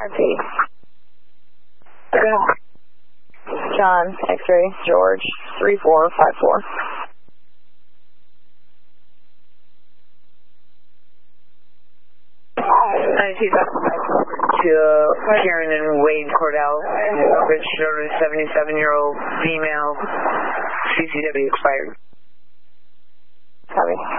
RP. Go ahead. John, X-ray, George, 3454. To Karen and Wade Cordell, registered a 77-year-old female, CCW expired. Copy.